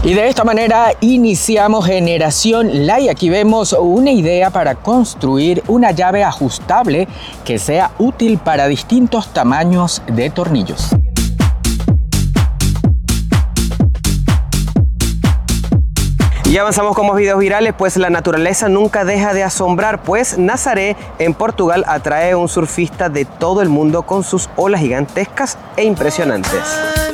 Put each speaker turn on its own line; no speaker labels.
Y de esta manera iniciamos Generación La y aquí vemos una idea para construir una llave ajustable que sea útil para distintos tamaños de tornillos.
Y avanzamos con más videos virales, pues la naturaleza nunca deja de asombrar, pues Nazaré en Portugal atrae a un surfista de todo el mundo con sus olas gigantescas e impresionantes.